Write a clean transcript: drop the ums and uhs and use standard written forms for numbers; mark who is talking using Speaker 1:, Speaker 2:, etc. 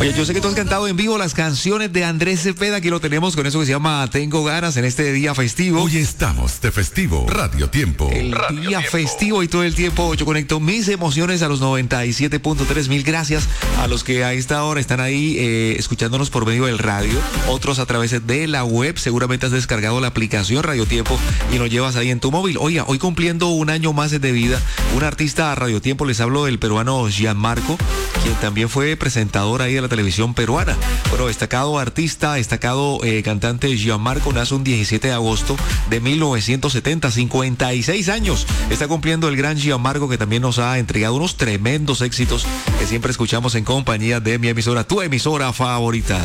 Speaker 1: Oye, yo sé que tú has cantado en vivo las canciones de Andrés Cepeda, aquí lo tenemos con eso que se llama Tengo Ganas en este día festivo.
Speaker 2: Hoy estamos de festivo, Radio Tiempo.
Speaker 1: El
Speaker 2: Radio
Speaker 1: día
Speaker 2: Tiempo.
Speaker 1: festivo y todo el tiempo yo conecto mis emociones a los 97.3. Mil gracias a los que a esta hora están ahí escuchándonos por medio del radio, otros a través de la web. Seguramente has descargado la aplicación Radio Tiempo y lo llevas ahí en tu móvil. Oiga, hoy cumpliendo un año más de vida, un artista a Radio Tiempo, les hablo del peruano Gianmarco, quien también fue presentador ahí de la televisión peruana. Bueno, destacado artista, destacado cantante Gianmarco nace un 17 de agosto de 1970, 56 años. Está cumpliendo el gran Gianmarco, que también nos ha entregado unos tremendos éxitos que siempre escuchamos en compañía de mi emisora, tu emisora favorita.